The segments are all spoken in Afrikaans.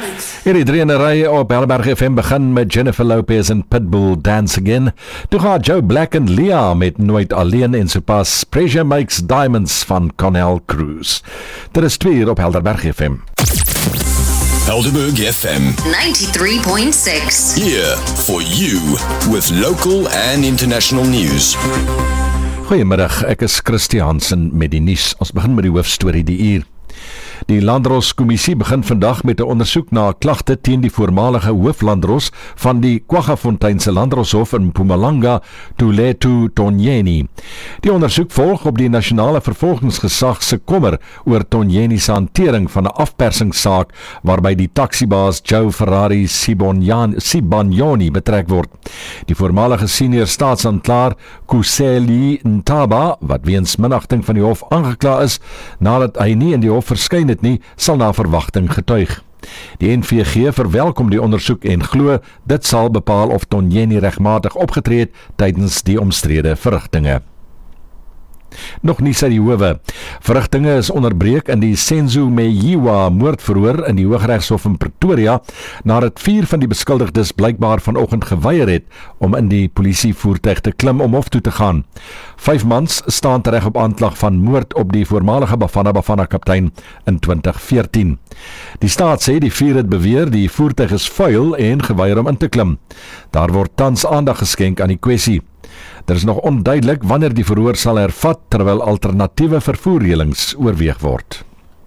Hierdie drieënery op Helderberg FM begin met Jennifer Lopez en Pitbull Dance Again. Toe gaan Joe Black en Lia met Nooit Alleen en sopas Pressure Makes Diamonds van Connell Cruz. Dit is 2 uur op Helderberg FM. Helderberg FM 93.6. Here for you with local and international news. Goeiemiddag, ek is Christie Hansen met die nuus. Ons begin met die hoofstorie die uur. Die Landdroskommissie begin vandag met 'n ondersoek na klagte teen die voormalige hooflandros van die Kwaggafonteinse Landdroshof in Mpumalanga, Tulethu Tonyeni. Die ondersoek volg op die nasionale vervolgingsgesag se kommer oor Tonyeni se hantering van 'n afpersingssaak waarby die taksibaas Joe Ferrari Sibanyoni betrek word. Die voormalige senior staatsaanklaer Kuseli Ntaba, wat weens minagting van die hof aangekla is nadat hy nie in die hof verskyn het nie, sal na verwagting getuig. Die NVG verwelkom die ondersoek en glo dit sal bepaal of Tonyeni regmatig opgetree het tydens die omstrede verrigtinge. Nog nie sy die howe. Verrigtinge is onderbreek in die Senzo Meyiwa moordverhoor in die Hooggeregshof in Pretoria, nadat 4 van die beskuldigdes blykbaar vanoggend geweier het om in die polisievoertuig te klim om hof toe te gaan. 5 mans staan tereg op aanklag van moord op die voormalige Bafana kaptein in 2014. Die staat sê die 4 het beweer die voertuig is vuil en geweier om in te klim. Daar word tans aandag geskenk aan die kwessie. Daar is nog onduidelik wanneer die verhoor sal hervat terwyl alternatiewe vervoerreëlings oorweeg word.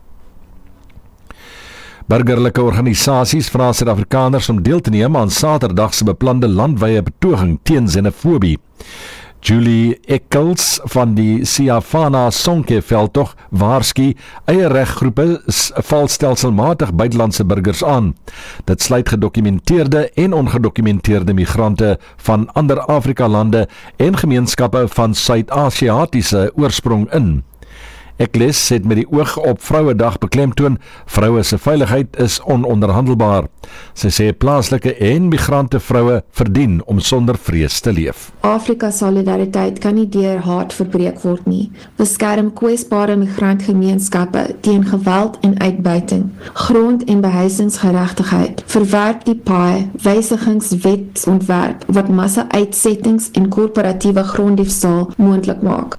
Burgerlike organisasies vra Suid-Afrikaners om deel te neem aan Saterdag se beplande landwyse betoging teen xenofobie. Julie Eccles van die Siafana Sonke veldtog waarsku eie reggroepe val stelselmatig buitelandse burgers aan. Dit sluit gedokumenteerde en ongedokumenteerde migrante van ander Afrika lande en gemeenskappe van Suid-Asiatiese oorsprong in. Eccles het met die oog op Vrouedag beklemtoon, vroue se veiligheid is ononderhandelbaar. Sy sê plaaslike en migrante vroue verdien om sonder vrees te leef. Afrika solidariteit kan nie deur haat verbreek word nie. Beskerm kwesbare migrantgemeenskappe teen geweld en uitbuiting. Grond- en behuisingsgeregtigheid. Verwerp die paai wysigingswetsontwerp wat massa-uitsettings en korporatiewe gronddiefstal moontlik maak.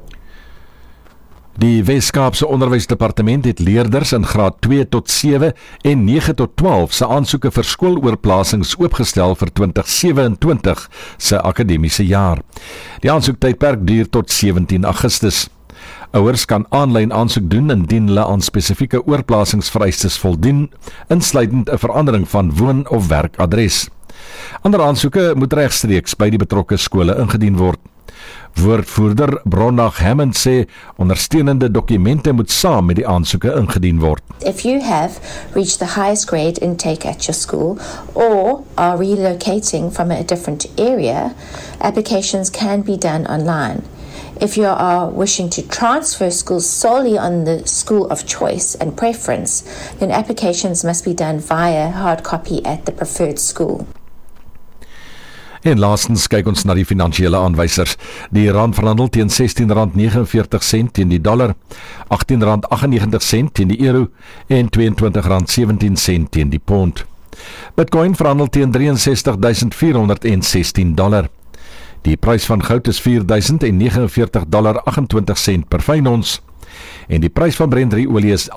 Die Wes-Kaapse Onderwysdepartement het leerders in graad 2 tot 7 en 9 tot 12 se aansoeke vir skooloorplasings oopgestel vir 2027 se akademiese jaar. Die aansoektydperk duur tot 17 Augustus. Ouers kan aanlyn aansoek doen indien hulle aan spesifieke oorplasingsvereistes voldoen, insluitend 'n verandering van woon- of werkadres. Ander aansoeke moet regstreeks by die betrokke skole ingedien word. Woordvoerder Bronnach Hammond sê ondersteunende dokumente moet saam met die aansoeke ingedien word. If you have reached the highest grade intake at your school or are relocating from a different area, applications can be done online. If you are wishing to transfer schools solely on the school of choice and preference, then applications must be done via hard copy at the preferred school. En laastens kyk ons na die finansiële aanwysers. Die rand verhandel teen R16.49 teen die dollar, R18.98 teen die euro en R22.17 teen die pond. Bitcoin verhandel teen $63,416. Die prys van goud is $4.049.28 per fyn ons. En die prys van Brent olie is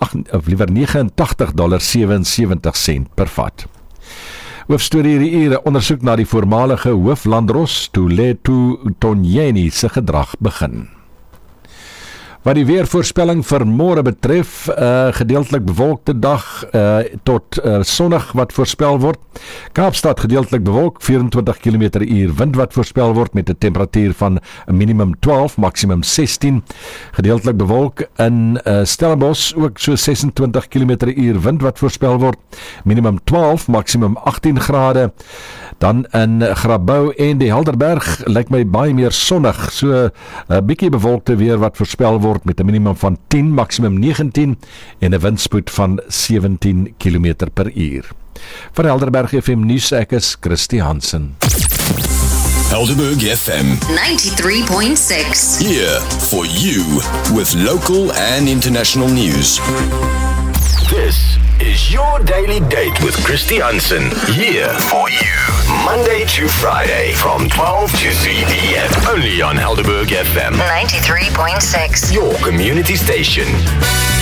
$89.77 per vat. Hoofstorie hierdie ure ondersoek na die voormalige hooflandros Tulethu Tonyeni se gedrag begin. Wat die weervoorspelling vir môre betref, gedeeltelik bewolkte dag tot sonnig wat voorspel word. Kaapstad gedeeltelik bewolk, 24 km/h wind wat voorspel word met 'n temperatuur van 'n minimum 12, maksimum 16. Gedeeltelik bewolk in Stellenbosch ook so 26 km/h wind wat voorspel word, minimum 12, maksimum 18 grade. Dan in Grabouw en die Helderberg lyk my baie meer sonnig, so 'n bietjie bewolkte weer wat voorspel word met 'n minimum van 10, maksimum 19 en 'n windspoed van 17 km/h. Vir Helderberg FM nuus, ek is Christie Hansen. Helderberg FM 93.6. here for you with local and international news. This is your daily date with Christy Hansen. Here for you. Monday to Friday from 12 to 3 p.m. Only on Helderberg FM. 93.6. Your community station.